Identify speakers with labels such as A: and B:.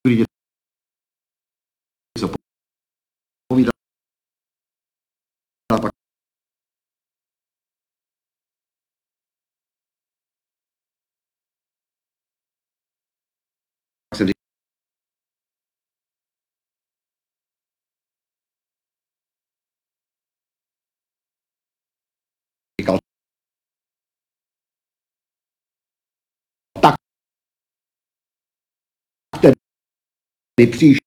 A: něco povídala, pak jsem říkal, tak tedy příště